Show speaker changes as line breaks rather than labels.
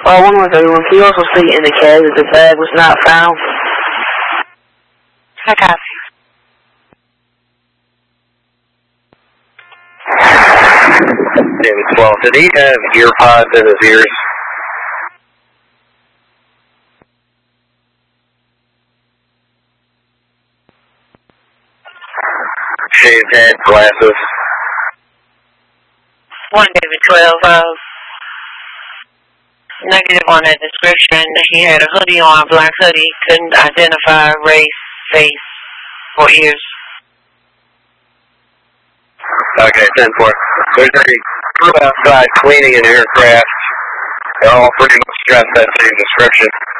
One more thing. Can you also state in the cab that the bag was not found?
I copy.
David 12, did he have ear pods in his ears? Shaved head, glasses.
1 David 12, negative on that description. He had a hoodie on, black hoodie, couldn't identify race, face, or ears.
Okay, 10-4. There's a crew outside cleaning an aircraft. They're all pretty much dressed that same description.